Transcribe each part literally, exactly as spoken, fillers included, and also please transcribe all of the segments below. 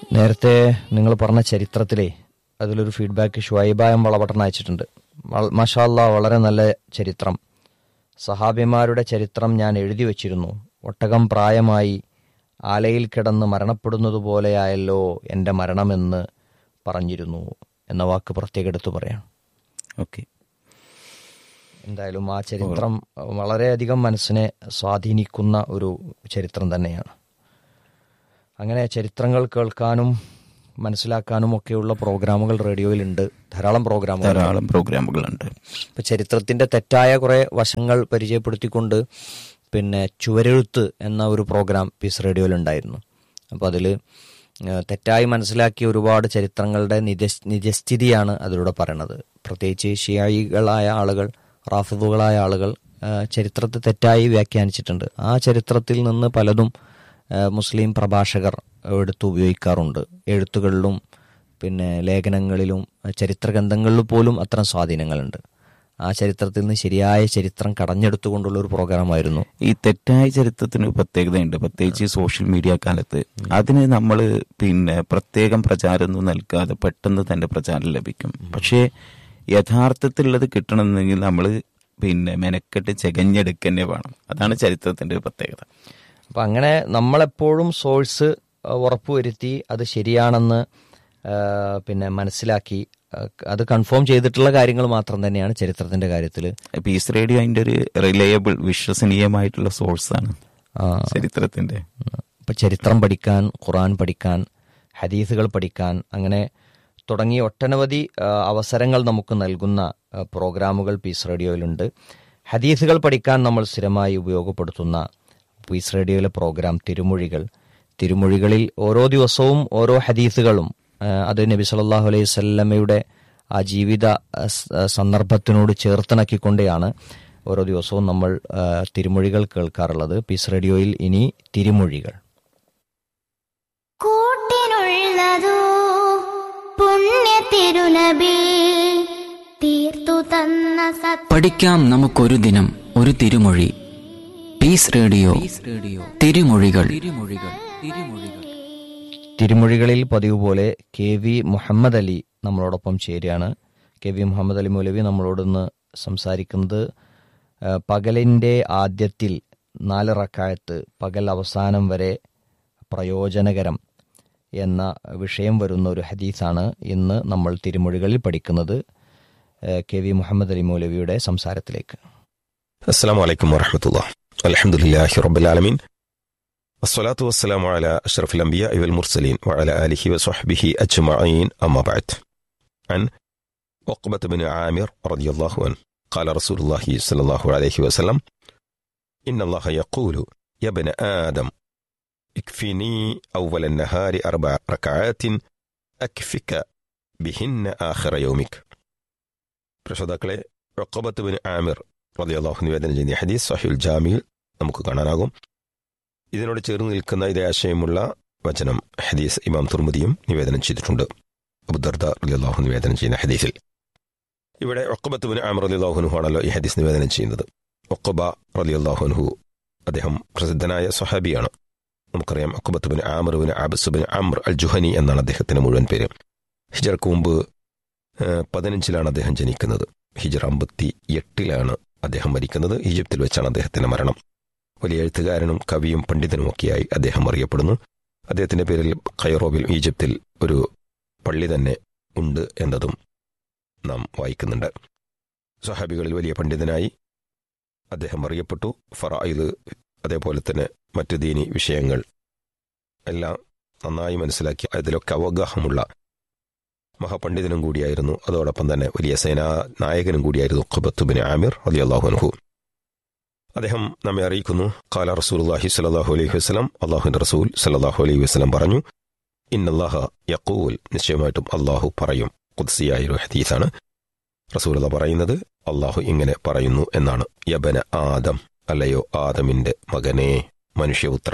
നേരത്തെ നിങ്ങൾ പറഞ്ഞ ചരിത്രത്തിലെ അതിലൊരു ഫീഡ്ബാക്ക് ഷുഐബായം വളപട്ടണം അയച്ചിട്ടുണ്ട്. മാഷാ അല്ലാഹ്, വളരെ നല്ല ചരിത്രം. സഹാബിമാരുടെ ചരിത്രം ഞാൻ എഴുതി വച്ചിരുന്നു. ഒട്ടകം പ്രായമായി ആലയിൽ കിടന്ന് മരണപ്പെടുന്നത് പോലെയായല്ലോ എൻ്റെ മരണമെന്ന് പറഞ്ഞിരുന്നു എന്ന വാക്ക് പ്രത്യേകം എടുത്തു പറയാം. ഓക്കെ, എന്തായാലും ആ ചരിത്രം വളരെയധികം മനസ്സിനെ സ്വാധീനിക്കുന്ന ഒരു ചരിത്രം തന്നെയാണ്. അങ്ങനെ ചരിത്രങ്ങൾ കേൾക്കാനും മനസ്സിലാക്കാനും ഒക്കെയുള്ള പ്രോഗ്രാമുകൾ റേഡിയോയിലുണ്ട്. ധാരാളം പ്രോഗ്രാമുകൾ ധാരാളം പ്രോഗ്രാമുകളുണ്ട്. ഇപ്പം ചരിത്രത്തിൻ്റെ തെറ്റായ കുറേ വശങ്ങൾ പരിചയപ്പെടുത്തിക്കൊണ്ട് പിന്നെ ചുവരെഴുത്ത് എന്ന ഒരു പ്രോഗ്രാം പീസ് റേഡിയോയിലുണ്ടായിരുന്നു. അപ്പോൾ അതിൽ തെറ്റായി മനസ്സിലാക്കിയ ഒരുപാട് ചരിത്രങ്ങളുടെ നിജ നിജസ്ഥിതിയാണ് അതിലൂടെ പറയണത്. പ്രത്യേകിച്ച് ഷിയായികളായ ആളുകൾ, റാഫിദുകളായ ആളുകൾ ചരിത്രത്തെ തെറ്റായി വ്യാഖ്യാനിച്ചിട്ടുണ്ട്. ആ ചരിത്രത്തിൽ നിന്ന് പലതും മുസ്ലിം പ്രഭാഷകർ എടുത്ത് ഉപയോഗിക്കാറുണ്ട്. എഴുത്തുകളിലും പിന്നെ ലേഖനങ്ങളിലും ചരിത്ര ഗ്രന്ഥങ്ങളിലും പോലും അത്തരം സ്വാധീനങ്ങളുണ്ട്. ആ ചരിത്രത്തിൽ നിന്ന് ശരിയായ ചരിത്രം കടഞ്ഞെടുത്തുകൊണ്ടുള്ള ഒരു പ്രോഗ്രാമായിരുന്നു. ഈ തെറ്റായ ചരിത്രത്തിന് പ്രത്യേകതയുണ്ട്, പ്രത്യേകിച്ച് സോഷ്യൽ മീഡിയ കാലത്ത്. അതിന് നമ്മൾ പിന്നെ പ്രത്യേകം പ്രചാരമൊന്നും നൽകാതെ പെട്ടെന്ന് തന്നെ പ്രചാരം ലഭിക്കും. പക്ഷേ യഥാർത്ഥത്തിലുള്ളത് കിട്ടണമെന്നെങ്കിൽ നമ്മൾ പിന്നെ മെനക്കെട്ട് ചെകഞ്ഞെടുക്കന്നെ വേണം. അതാണ് ചരിത്രത്തിന്റെ പ്രത്യേകത. അപ്പം അങ്ങനെ നമ്മളെപ്പോഴും സോഴ്സ് ഉറപ്പുവരുത്തി അത് ശരിയാണെന്ന് പിന്നെ മനസ്സിലാക്കി അത് കൺഫേം ചെയ്തിട്ടുള്ള കാര്യങ്ങൾ മാത്രം തന്നെയാണ് ചരിത്രത്തിന്റെ കാര്യത്തിൽ. പീസ് റേഡിയോ അതിന്റെ ഒരു റിലയബിൾ, വിശ്വസനീയമായിട്ടുള്ള സോഴ്സാണ് ചരിത്രത്തിന്റെ. ഇപ്പം ചരിത്രം പഠിക്കാൻ, ഖുർആൻ പഠിക്കാൻ, ഹദീസുകൾ പഠിക്കാൻ, അങ്ങനെ തുടങ്ങി ഒട്ടനവധി അവസരങ്ങൾ നമുക്ക് നൽകുന്ന പ്രോഗ്രാമുകൾ പീസ് റേഡിയോയിലുണ്ട്. ഹദീസുകൾ പഠിക്കാൻ നമ്മൾ സ്ഥിരമായി ഉപയോഗപ്പെടുത്തുന്ന പീസ് റേഡിയോയിലെ പ്രോഗ്രാം തിരുമൊഴികൾ. തിരുമൊഴികളിൽ ഓരോ ദിവസവും ഓരോ ഹദീസുകളും അത് നബി സല്ലല്ലാഹു അലൈഹി വസല്ലമയുടെ ആ ജീവിത സന്ദർഭത്തിനോട് ചേർത്തിണക്കിക്കൊണ്ടെയാണ് ഓരോ ദിവസവും നമ്മൾ തിരുമൊഴികൾ കേൾക്കാറുള്ളത്. പീസ് റേഡിയോയിൽ ഇനി തിരുമൊഴികൾ. പഠിക്കാം നമുക്കൊരു ദിനം ഒരു തിരുമൊഴി. പീസ് റേഡിയോ തിരുമൊഴികൾ. തിരുമൊഴികളിൽ പതിവ് പോലെ കെ വി മുഹമ്മദ് അലി നമ്മളോടൊപ്പം ചേരുകയാണ്. കെ വി മുഹമ്മദ് അലി മൗലവി നമ്മളോടൊന്ന് സംസാരിക്കുന്നത് പകലിൻ്റെ ആദ്യത്തിൽ നാല് റക്അത്ത്, പകൽ അവസാനം വരെ പ്രയോജനകരം എന്ന വിഷയം വരുന്ന ഒരു ഹദീസാണ് ഇന്ന് നമ്മൾ തിരുമൊഴികളിൽ പഠിക്കുന്നത്. കെ വി മുഹമ്മദ് അലി മൗലവിയുടെ സംസാരത്തിലേക്ക്. അസ്സലാമു അലൈക്കും വറഹ്മത്തുള്ളാഹി. അൽഹംദുലില്ലാഹി റബ്ബിൽ ആലമീൻ. വസ്സലാത്തു വസ്സലാമു അലാ അഷ്റഫിൽ അംബിയാഇ വൽ മുർസലീൻ വഅലാ ആലിഹി വസ്വഹ്ബിഹി അജ്മഈൻ. അമ്മാ ബഅദ്. അൻ ഉഖ്ബത ബിൻ ആമിർ റളിയല്ലാഹു അൻഹു ഖാല റസൂലുള്ളാഹി സ്വല്ലല്ലാഹു അലൈഹി വസല്ലം ഇന്നല്ലാഹ യഖൂലു യാ ബനി ആദം ഇക്ഫിനി അവ്വല അൻ-നഹാരി അർബഅ റക്അഅത്തിൻ അക്ഫിക ബിഹിന്ന ആഖിറ യൗമിക്. പ്രശോദാക്കളെ, ഉഖ്ബത ബിൻ ആമിർ റളിയല്ലാഹു അൻഹു നിവേദനം ചെയ്യുന്ന ഹദീസ് സഹീഹുൽ ജാമിയിൽ നമുക്ക് കാണാനാകും. ഇതിനോട് ചേർന്ന് നിൽക്കുന്ന ഇതേ ആശയമുള്ള വചനം ഹദീസ് ഇമാം തുർമുദിയും നിവേദനം ചെയ്തിട്ടുണ്ട്. അബൂദർദ റളിയല്ലാഹു അൻഹു നിവേദനം ചെയ്യുന്ന ഹദീസിൽ ഇവിടെ ഉഖ്ബത്ത് ബിൻ ആമിർ റളിയല്ലാഹു അൻഹു ആണല്ലോ ഈ ഹദീസ് നിവേദനം ചെയ്യുന്നത്. ഉഖ്ബ റളിയല്ലാഹു അൻഹു അദ്ദേഹം പ്രസിദ്ധനായ സ്വഹാബിയാണ്. നമുക്കറിയാം, ഉഖ്ബത്ത് bin Aamir bin അബ്സ് bin Amr അൽ ജുഹനി എന്നാണ് അദ്ദേഹത്തിന്റെ മുഴുവൻ പേര്. ഹിജ്റക്ക് മുമ്പ് പതിനഞ്ചിലാണ് അദ്ദേഹം ജനിക്കുന്നത്. ഹിജ്റ അമ്പത്തി എട്ടിലാണ് അദ്ദേഹം മരിക്കുന്നത്. ഈജിപ്തിൽ വെച്ചാണ് അദ്ദേഹത്തിന്റെ മരണം. വലിയ എഴുത്തുകാരനും കവിയും പണ്ഡിതനുമൊക്കെയായി അദ്ദേഹം അറിയപ്പെടുന്നു. അദ്ദേഹത്തിന്റെ പേരിൽ ഖൈറോവിൽ ഈജിപ്തിൽ ഒരു പള്ളി തന്നെ ഉണ്ട് എന്നതും നാം വായിക്കുന്നുണ്ട്. സ്വഹാബികളിൽ വലിയ പണ്ഡിതനായി അദ്ദേഹം അറിയപ്പെട്ടു. ഫറായിദ്, അതേപോലെ തന്നെ മറ്റു ദീനി വിഷയങ്ങൾ എല്ലാം നന്നായി മനസ്സിലാക്കി അതിലൊക്കെ അവഗാഹമുള്ള മഹാപണ്ഡിതനും കൂടിയായിരുന്നു. അതോടൊപ്പം തന്നെ വലിയ സേനാ നായകനും കൂടിയായിരുന്നു ഉഖ്ബത്ത് ബിൻ ആമിർ റളിയല്ലാഹു അൻഹു. അദ്ദേഹം നമ്മെ അറിയിക്കുന്നു, ഖാല റസൂലുള്ളാഹി സ്വല്ലല്ലാഹു അലൈഹി വസല്ലം, അല്ലാഹുവിന്റെ റസൂൽ സ്വല്ലല്ലാഹു അലൈഹി വസല്ലം പറഞ്ഞു, ഇന്നല്ലാഹ യഖൂൽ, നിശ്ചയമായിട്ടും അല്ലാഹു പറയും. ഖുദ്സിയായ ഒരു ഹദീസാണ്. റസൂലുള്ളാഹി പറയുന്നത് അല്ലാഹു ഇങ്ങനെ പറയുന്നു എന്നാണ്. യബന ആദം, അല്ലയോ ആദമിന്റെ മകനെ, മനുഷ്യപുത്ര,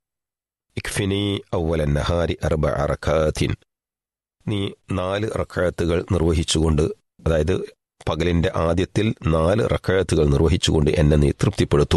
ഇക്ഫിനി അവ്വല നഹാരി അർബഅ റക്അത്തിൻ, നീ നാല് റക്അത്തുകൾ നിർവഹിച്ചുകൊണ്ട്, അതായത് പകലിന്റെ ആദ്യത്തിൽ നാല് റക്അത്തുകൾ നിർവഹിച്ചുകൊണ്ട് എന്നെ നീ തൃപ്തിപ്പെടുത്തൂ.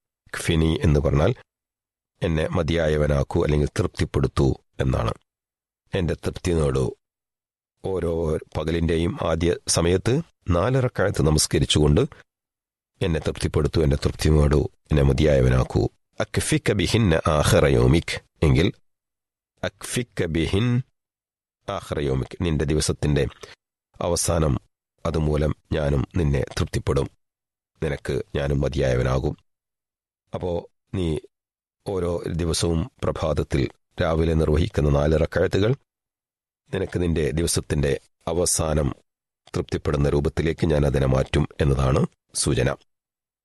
ഇക്ഫിനി എന്ന് പറഞ്ഞാൽ എന്നെ മതിയായവനാക്കൂ അല്ലെങ്കിൽ തൃപ്തിപ്പെടുത്തൂ എന്നാണ്. എൻ്റെ തൃപ്തി നേടൂ. ഓരോ പകലിൻ്റെയും ആദ്യ സമയത്ത് നാല് റക്അത്ത് നമസ്കരിച്ചുകൊണ്ട് എന്നെ തൃപ്തിപ്പെടുത്തൂ, എന്നെ തൃപ്തി നേടൂ, എന്നെ മതിയായവനാക്കൂ. അക്ഫിക ബിഹിൻ ആഖിറ യൗമിക്, എങ്കിൽ അക്ഫിക ബിഹിൻ ആഖിറ യൗമിക്, നിന്റെ ദിവസത്തിൻ്റെ അവസാനം അതുമൂലം ഞാനും നിന്നെ തൃപ്തിപ്പെടും, നിനക്ക് ഞാനും മതിയായവനാകും. അപ്പോൾ നീ ഓരോ ദിവസവും പ്രഭാതത്തിൽ രാവിലെ നിർവഹിക്കുന്ന നാല് റക്അത്തുകൾ നിനക്ക് നിന്റെ ദിവസത്തിൻ്റെ അവസാനം തൃപ്തിപ്പെടുന്ന രൂപത്തിലേക്ക് ഞാൻ അതിനെ മാറ്റും എന്നതാണ് സൂചന.